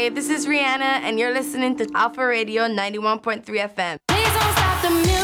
Hey, this is Rihanna, and you're listening to Alpha Radio 91.3 FM. Please don't stop the music.